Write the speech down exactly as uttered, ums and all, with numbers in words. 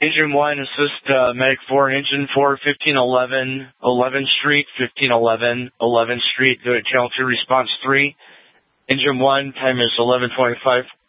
Engine one, assist uh, Medic four, Engine four, fifteen eleven, eleventh Street, fifteen eleven, eleventh Street, go to Channel two, Response three. Engine one, time is eleven twenty-five.